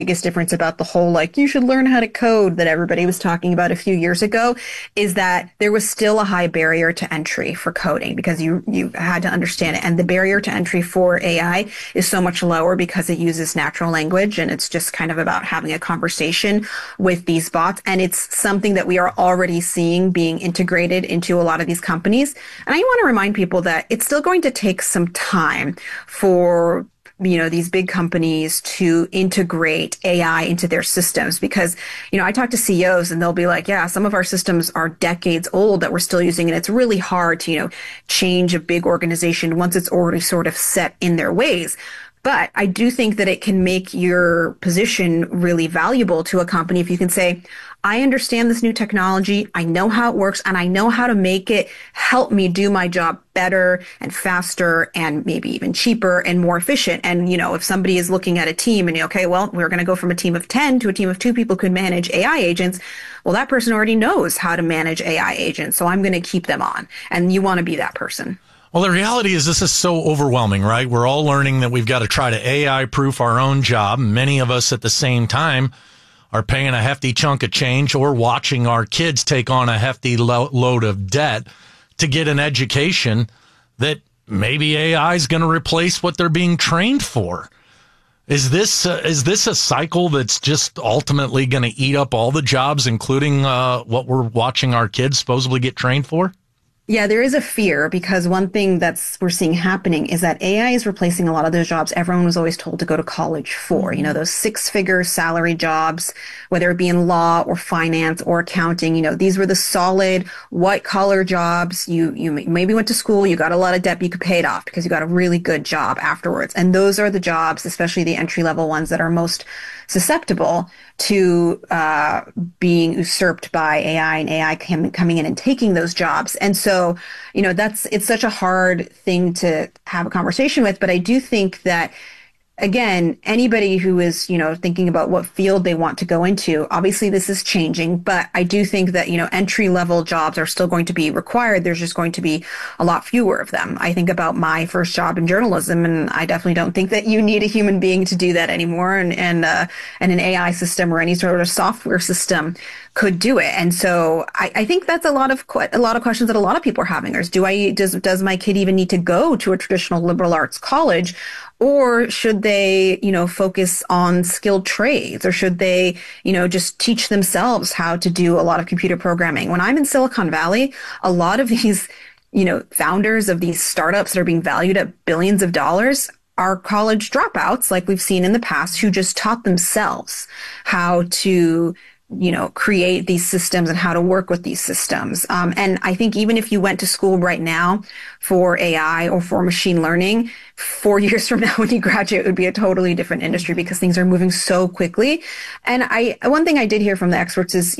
biggest difference about the whole, like, you should learn how to code that everybody was talking about a few years ago is that there was still a high barrier to entry for coding because you had to understand it. And the barrier to entry for AI is so much lower because it uses natural language and it's just kind of about having a conversation with these bots. And it's something that we are already seeing being integrated into a lot of these companies. And I want to remind people that it's still going to take some time for these big companies to integrate AI into their systems because, I talk to CEOs and they'll be like, yeah, some of our systems are decades old that we're still using. And it's really hard to, change a big organization once it's already sort of set in their ways. But I do think that it can make your position really valuable to a company if you can say, I understand this new technology, I know how it works, and I know how to make it help me do my job better and faster and maybe even cheaper and more efficient. And, if somebody is looking at a team and, okay, well, we're going to go from a team of 10 to a team of 2 people who can manage AI agents. Well, that person already knows how to manage AI agents, so I'm going to keep them on. And you want to be that person. Well, the reality is this is so overwhelming, right? We're all learning that we've got to try to AI-proof our own job. Many of us at the same time are paying a hefty chunk of change or watching our kids take on a hefty load of debt to get an education that maybe AI is going to replace what they're being trained for. Is this a cycle that's just ultimately going to eat up all the jobs, including what we're watching our kids supposedly get trained for? Yeah, there is a fear because one thing we're seeing happening is that AI is replacing a lot of those jobs everyone was always told to go to college for. Those 6-figure salary jobs, whether it be in law or finance or accounting. These were the solid white collar jobs. You maybe went to school, you got a lot of debt, but you could pay it off because you got a really good job afterwards. And those are the jobs, especially the entry level ones, that are most susceptible to being usurped by AI and AI coming in and taking those jobs. And so, it's such a hard thing to have a conversation with. But I do think that, again, anybody who is, thinking about what field they want to go into, obviously this is changing, but I do think that, entry level jobs are still going to be required. There's just going to be a lot fewer of them. I think about my first job in journalism, and I definitely don't think that you need a human being to do that anymore. And an AI system or any sort of software system could do it. And so I think that's a lot of questions that a lot of people are having. Does my kid even need to go to a traditional liberal arts college? Or should they, focus on skilled trades? Or should they, just teach themselves how to do a lot of computer programming? When I'm in Silicon Valley, a lot of these, founders of these startups that are being valued at billions of dollars are college dropouts, like we've seen in the past, who just taught themselves how to create these systems and how to work with these systems. And I think even if you went to school right now for AI or for machine learning, 4 years from now when you graduate, it would be a totally different industry because things are moving so quickly. And one thing I did hear from the experts is,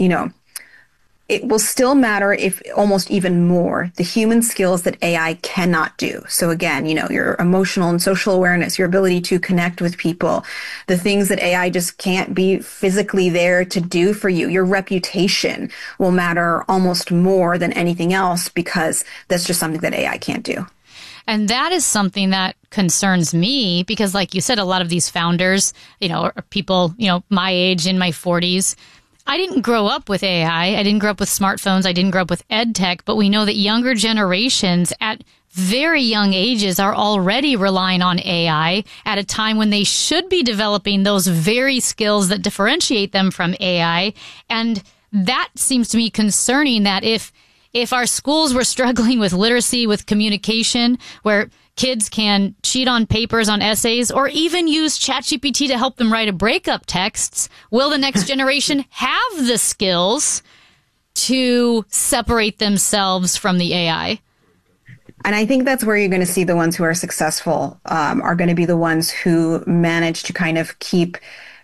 it will still matter, if almost even more, the human skills that AI cannot do. So again, your emotional and social awareness, your ability to connect with people, the things that AI just can't be physically there to do for you. Your reputation will matter almost more than anything else because that's just something that AI can't do. And that is something that concerns me because, like you said, a lot of these founders, are people, my age, in my 40s, I didn't grow up with AI. I didn't grow up with smartphones. I didn't grow up with ed tech. But we know that younger generations at very young ages are already relying on AI at a time when they should be developing those very skills that differentiate them from AI. And that seems to me concerning, that if our schools were struggling with literacy, with communication, where kids can cheat on papers, on essays, or even use ChatGPT to help them write a breakup texts, will the next generation have the skills to separate themselves from the AI? And I think that's where you're going to see the ones who are successful are going to be the ones who manage to kind of keep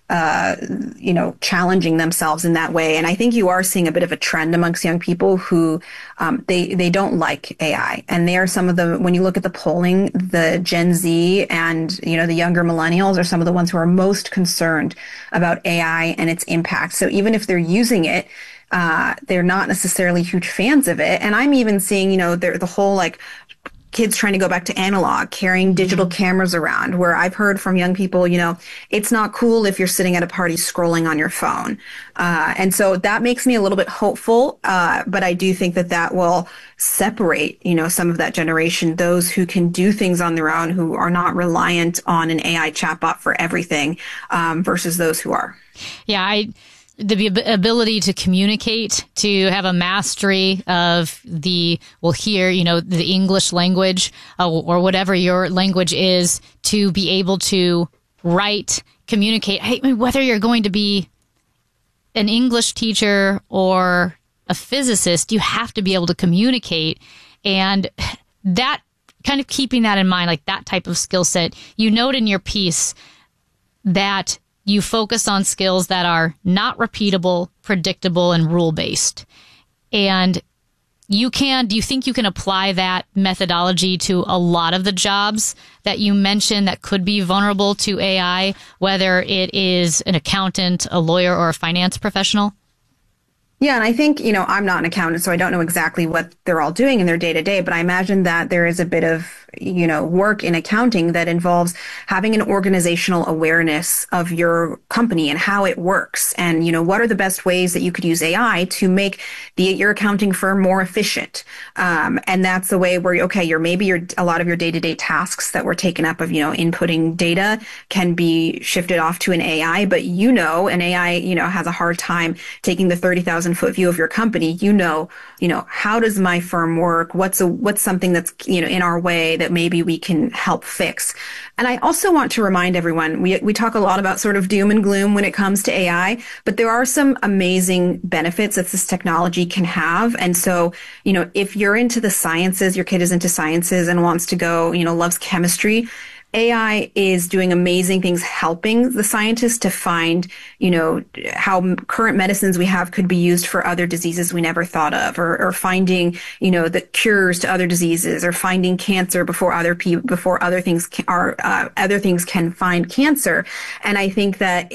challenging themselves in that way. And I think you are seeing a bit of a trend amongst young people who they don't like AI. And they are some of the, when you look at the polling, the Gen Z and, the younger millennials are some of the ones who are most concerned about AI and its impact. So even if they're using it, they're not necessarily huge fans of it. And I'm even seeing, the whole kids trying to go back to analog, carrying digital cameras around, where I've heard from young people, it's not cool if you're sitting at a party scrolling on your phone. And so that makes me a little bit hopeful. But I do think that will separate, some of that generation, those who can do things on their own, who are not reliant on an AI chatbot for everything, versus those who are. Yeah, the ability to communicate, to have a mastery of the English language, or whatever your language is, to be able to write, communicate. Whether you're going to be an English teacher or a physicist, you have to be able to communicate. And that kind of keeping that in mind, like that type of skill set, you note in your piece that you focus on skills that are not repeatable, predictable, and rule-based. And do you think you can apply that methodology to a lot of the jobs that you mentioned that could be vulnerable to AI, whether it is an accountant, a lawyer, or a finance professional? Yeah, and I think, I'm not an accountant, so I don't know exactly what they're all doing in their day-to-day, but I imagine that there is a bit of, work in accounting that involves having an organizational awareness of your company and how it works. And, what are the best ways that you could use AI to make your accounting firm more efficient? And that's the way where, a lot of your day-to-day tasks that were taken up of, inputting data can be shifted off to an AI, but an AI, has a hard time taking the 30,000-foot view of your company. How does my firm work? What's something that's, in our way that maybe we can help fix? And I also want to remind everyone, we talk a lot about sort of doom and gloom when it comes to AI, but there are some amazing benefits that this technology can have. And so, if you're into the sciences, your kid is into sciences and wants to go, loves chemistry, AI is doing amazing things helping the scientists to find, how current medicines we have could be used for other diseases we never thought of, or finding, the cures to other diseases, or finding cancer before other things can find cancer. And I think that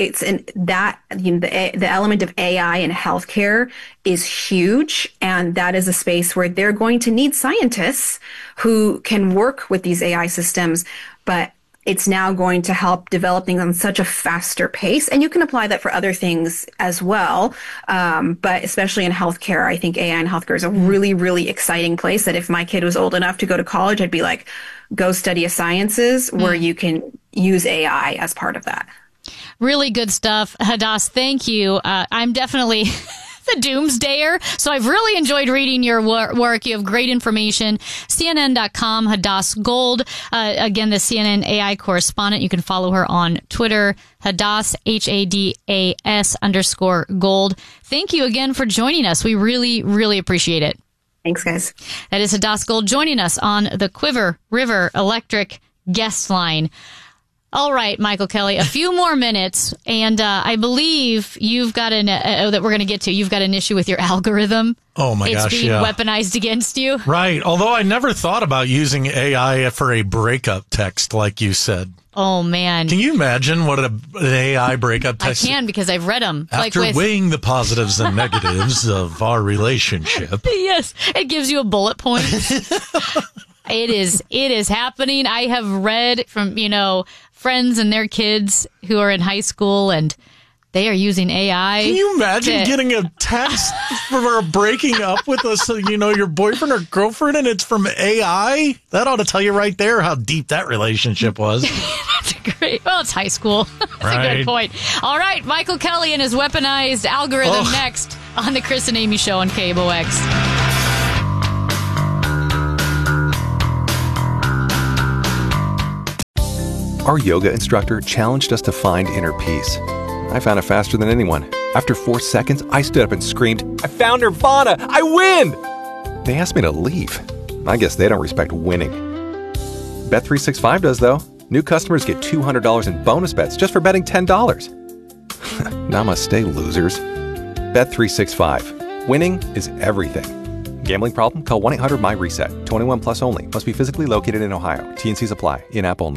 the element of AI in healthcare is huge. And that is a space where they're going to need scientists who can work with these AI systems, but it's now going to help develop things on such a faster pace. And you can apply that for other things as well. But especially in healthcare, I think AI in healthcare is a really, really exciting place that if my kid was old enough to go to college, I'd be like, go study a sciences where you can use AI as part of that. Really good stuff. Hadas, thank you. I'm definitely the doomsdayer, so I've really enjoyed reading your work. You have great information. CNN.com, Hadas Gold. Again, the CNN AI correspondent. You can follow her on Twitter, Hadas, HADAS_Gold. Thank you again for joining us. We really, really appreciate it. Thanks, guys. That is Hadas Gold joining us on the Quiver River Electric guest line. All right, Michael Kelly, a few more minutes, and I believe you've got that we're going to get to. You've got an issue with your algorithm. Oh my gosh, it's being weaponized against you. Right. Although I never thought about using AI for a breakup text, like you said. Oh man, can you imagine what an AI breakup text? I can, because I've read them. After weighing the positives and negatives of our relationship. Yes, it gives you a bullet point. It is happening. I have read from, friends and their kids who are in high school, and they are using AI. Can you imagine getting a text for breaking up with your boyfriend or girlfriend, and it's from AI? That ought to tell you right there how deep that relationship was. That's great. Well, it's high school. That's a good point. All right, Michael Kelly and his weaponized algorithm next on the Chris and Amy Show on KMOX. Our yoga instructor challenged us to find inner peace. I found it faster than anyone. After 4 seconds, I stood up and screamed, "I found Nirvana! I win!" They asked me to leave. I guess they don't respect winning. Bet365 does, though. New customers get $200 in bonus bets just for betting $10. Namaste, losers. Bet365. Winning is everything. Gambling problem? Call 1-800-MY-RESET. 21 plus only. Must be physically located in Ohio. T&Cs apply. In-app only.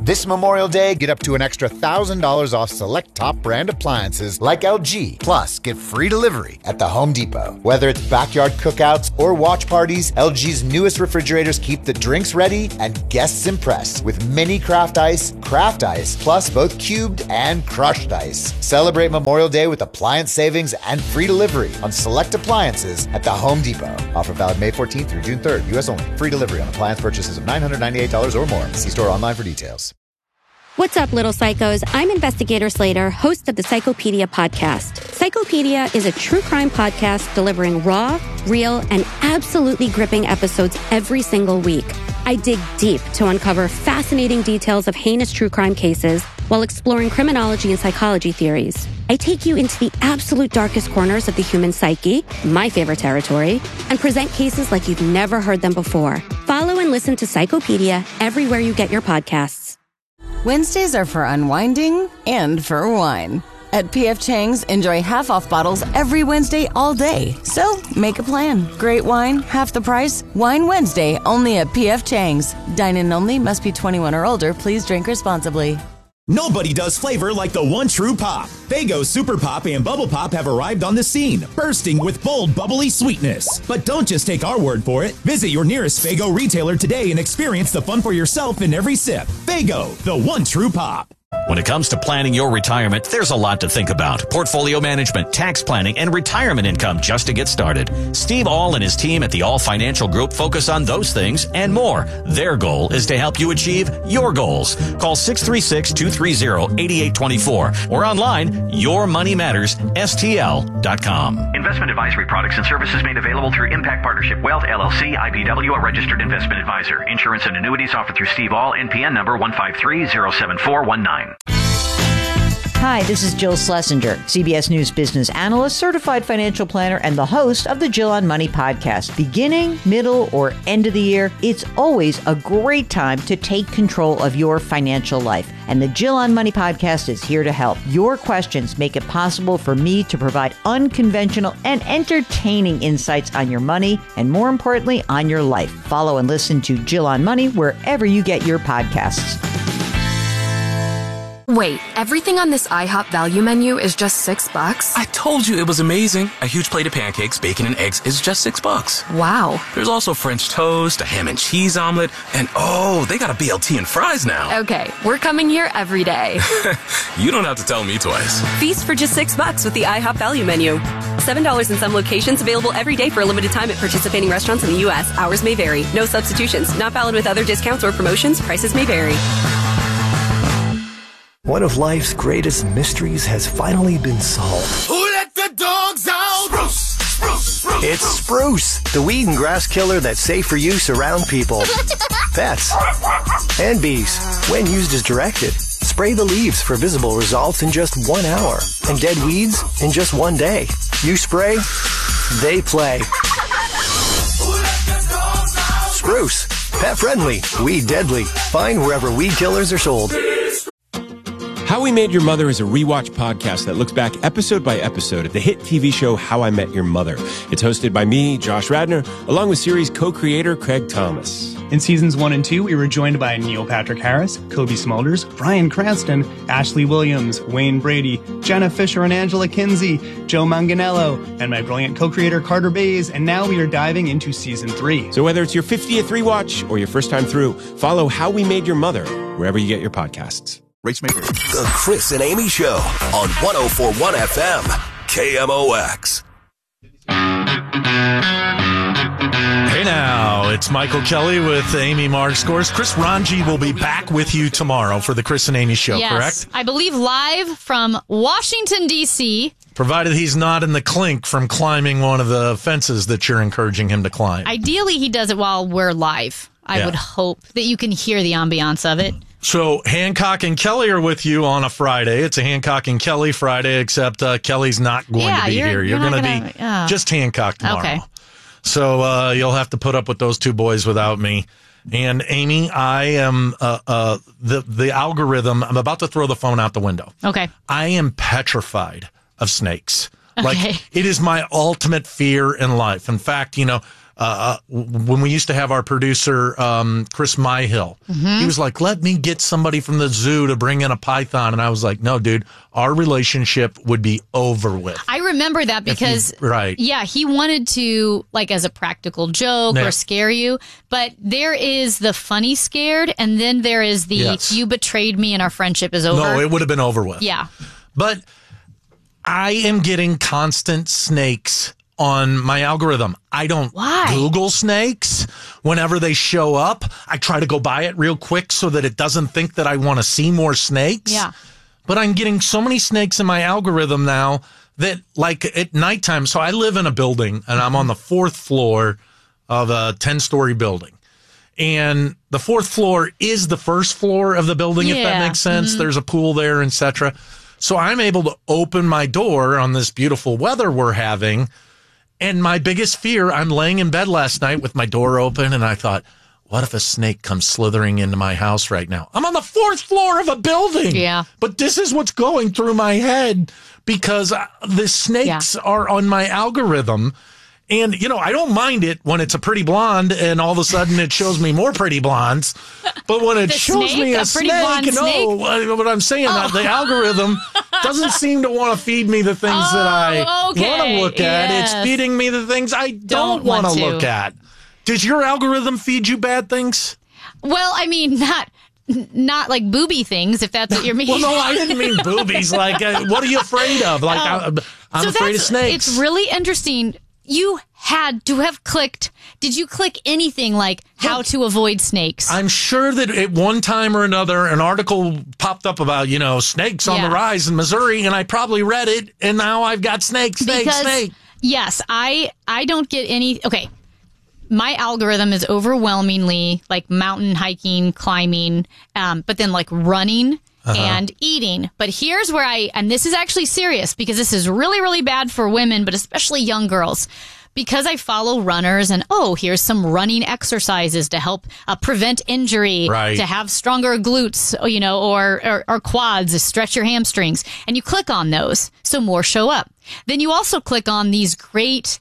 This Memorial Day, get up to an extra $1,000 off select top brand appliances like LG. Plus, get free delivery at the Home Depot. Whether it's backyard cookouts or watch parties, LG's newest refrigerators keep the drinks ready and guests impressed with mini craft ice, plus both cubed and crushed ice. Celebrate Memorial Day with appliance savings and free delivery on select appliances at the Home Depot. Offer valid May 14th through June 3rd. U.S. only. Free delivery on appliance purchases of $998 or more. See store online for details. What's up, little psychos? I'm Investigator Slater, host of the Psychopedia podcast. Psychopedia is a true crime podcast delivering raw, real, and absolutely gripping episodes every single week. I dig deep to uncover fascinating details of heinous true crime cases while exploring criminology and psychology theories. I take you into the absolute darkest corners of the human psyche, my favorite territory, and present cases like you've never heard them before. Follow and listen to Psychopedia everywhere you get your podcasts. Wednesdays are for unwinding and for wine. At P.F. Chang's, enjoy half-off bottles every Wednesday all day. So, make a plan. Great wine, half the price. Wine Wednesday, only at P.F. Chang's. Dine-in only, must be 21 or older. Please drink responsibly. Nobody does flavor like the one true pop. Faygo Super Pop and Bubble Pop have arrived on the scene, bursting with bold, bubbly sweetness. But don't just take our word for it. Visit your nearest Faygo retailer today and experience the fun for yourself in every sip. Faygo, the one true pop. When it comes to planning your retirement, there's a lot to think about. Portfolio management, tax planning, and retirement income just to get started. Steve All and his team at the All Financial Group focus on those things and more. Their goal is to help you achieve your goals. Call 636-230-8824 or online, yourmoneymattersstl.com. Investment advisory products and services made available through Impact Partnership Wealth, LLC, IPW, a registered investment advisor. Insurance and annuities offered through Steve All, NPN number 153-07419. Hi, this is Jill Schlesinger, CBS News business analyst, certified financial planner, and the host of the Jill on Money podcast. Beginning, middle, or end of the year, it's always a great time to take control of your financial life. And the Jill on Money podcast is here to help. Your questions make it possible for me to provide unconventional and entertaining insights on your money and, more importantly, on your life. Follow and listen to Jill on Money wherever you get your podcasts. Wait, everything on this IHOP value menu is just $6? I told you it was amazing. A huge plate of pancakes, bacon, and eggs is just $6. Wow. There's also French toast, a ham and cheese omelet, and they got a BLT and fries now. Okay, we're coming here every day. You don't have to tell me twice. Feast for just $6 with the IHOP value menu. $7 in some locations, available every day for a limited time at participating restaurants in the U.S. Hours may vary. No substitutions. Not valid with other discounts or promotions. Prices may vary. One of life's greatest mysteries has finally been solved. Who let the dogs out? Spruce, spruce, spruce. It's Spruce, the weed and grass killer that's safe for use around people, pets, and bees. When used as directed, spray the leaves for visible results in just 1 hour and dead weeds in just 1 day. You spray, they play. Spruce, pet friendly, weed deadly. Find wherever weed killers are sold. How We Made Your Mother is a rewatch podcast that looks back episode by episode at the hit TV show How I Met Your Mother. It's hosted by me, Josh Radnor, along with series co-creator Craig Thomas. In seasons 1 and 2, we were joined by Neil Patrick Harris, Kobe Smulders, Bryan Cranston, Ashley Williams, Wayne Brady, Jenna Fisher and Angela Kinsey, Joe Manganiello, and my brilliant co-creator Carter Bays, and now we are diving into season 3. So whether it's your 50th rewatch or your first time through, follow How We Made Your Mother wherever you get your podcasts. The Chris and Amy Show on 104.1 FM, KMOX. Hey now, it's Michael Kelly with Amy Margscores. Chris Ranji will be back with you tomorrow for the Chris and Amy Show, yes, correct? I believe live from Washington, D.C. Provided he's not in the clink from climbing one of the fences that you're encouraging him to climb. Ideally, he does it while we're live. I would hope that you can hear the ambiance of it. So Hancock and Kelly are with you on a Friday. It's a Hancock and Kelly Friday, except Kelly's not going to be here. You're going to be just Hancock tomorrow. Okay. So you'll have to put up with those two boys without me. And Amy, I am the algorithm. I'm about to throw the phone out the window. Okay. I am petrified of snakes. Like, it is my ultimate fear in life. In fact, when we used to have our producer, Chris Myhill, he was like, let me get somebody from the zoo to bring in a python. And I was like, no, dude, our relationship would be over with. I remember that because, yeah, he wanted to, like, as a practical joke or scare you. But there is the funny scared, and then there is the you betrayed me and our friendship is over. No, it would have been over with. Yeah. But I am getting constant snakes on my algorithm. I don't Google snakes whenever they show up. I try to go by it real quick so that it doesn't think that I want to see more snakes. Yeah. But I'm getting so many snakes in my algorithm now that, like, at nighttime, so I live in a building and I'm on the 4th floor of a 10-story building. And the 4th floor is the first floor of the building, if that makes sense. There's a pool there, etc. So I'm able to open my door on this beautiful weather we're having. And my biggest fear, I'm laying in bed last night with my door open, and I thought, what if a snake comes slithering into my house right now? I'm on the 4th floor of a building. Yeah. But this is what's going through my head because the snakes are on my algorithm. And, you know, I don't mind it when it's a pretty blonde and all of a sudden it shows me more pretty blondes. But when it shows me a snake, what I'm saying, the algorithm doesn't seem to want to feed me the things that I want to look at. It's feeding me the things I don't want to look at. Does your algorithm feed you bad things? Well, I mean, not like booby things, if that's what you're meaning. Well, no, I didn't mean boobies. Like, what are you afraid of? Like, I'm afraid of snakes. It's really interesting. You had to have clicked. Did you click anything like how to avoid snakes? I'm sure that at one time or another, an article popped up about, you know, snakes on the rise in Missouri, and I probably read it, and now I've got snake. Yes, I don't get any. Okay. My algorithm is overwhelmingly like mountain hiking, climbing, but then like running and eating. But here's where and this is actually serious because this is really, really bad for women, but especially young girls. Because I follow runners and, here's some running exercises to help prevent injury, to have stronger glutes, you know, or quads, to stretch your hamstrings. And you click on those, so more show up. Then you also click on these great,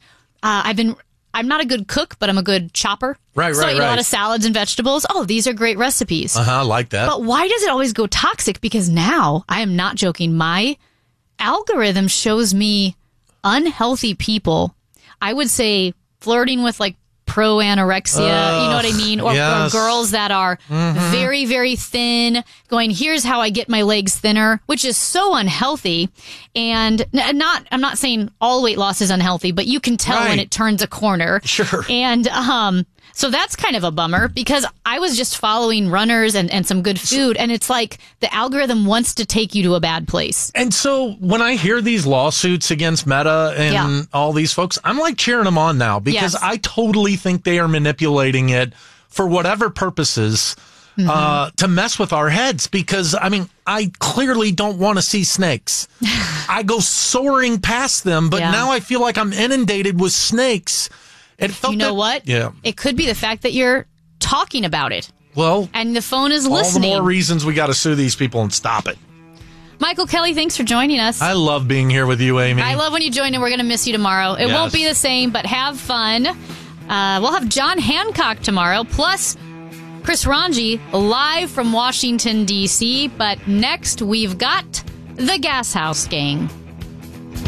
I'm not a good cook, but I'm a good chopper. So I eat a lot of salads and vegetables. Oh, these are great recipes. Like that. But why does it always go toxic? Because now, I am not joking, my algorithm shows me unhealthy people. I would say flirting with like pro-anorexia, you know what I mean? Or girls that are very, very thin, going, here's how I get my legs thinner, which is so unhealthy. And I'm not saying all weight loss is unhealthy, but you can tell when it turns a corner. Sure. And so that's kind of a bummer because I was just following runners and some good food, and it's like the algorithm wants to take you to a bad place. And so when I hear these lawsuits against Meta and all these folks, I'm like cheering them on now because I totally think they are manipulating it for whatever purposes to mess with our heads because, I mean, I clearly don't want to see snakes. I go soaring past them, but now I feel like I'm inundated with snakes. You know what? Yeah. It could be the fact that you're talking about it. Well, and the phone is listening. All the more reasons we got to sue these people and stop it. Michael Kelly, thanks for joining us. I love being here with you, Amy. I love when you join, and we're going to miss you tomorrow. It won't be the same, but have fun. We'll have John Hancock tomorrow, plus Chris Ranji live from Washington, D.C. But next, we've got the Gas House Gang.